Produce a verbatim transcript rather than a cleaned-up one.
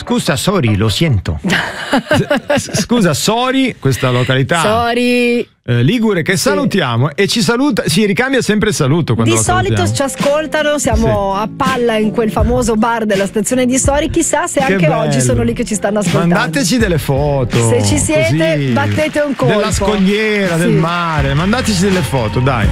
Scusa, sorry, lo sento. Scusa, sorry, questa località. Sorry. Eh, Ligure che Sì. salutiamo e ci saluta, si ricambia sempre il saluto quando Di lo solito salutiamo. ci ascoltano, siamo Sì. a palla in quel famoso bar della stazione di Sori, chissà se Che anche bello. oggi sono lì che ci stanno ascoltando. Mandateci delle foto. Se ci siete, così, battete un colpo. della scogliera, Sì. del mare, mandateci delle foto, dai.